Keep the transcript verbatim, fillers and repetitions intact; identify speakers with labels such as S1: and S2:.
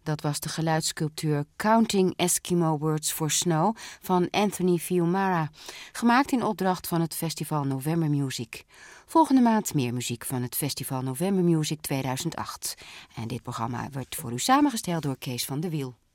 S1: Dat was de geluidssculptuur Counting Eskimo Words for Snow van Anthony Fiumara, gemaakt in opdracht van het festival November Music. Volgende maand meer muziek van het festival November Music tweeduizend acht. En dit programma wordt voor u samengesteld door Kees van de Wiel.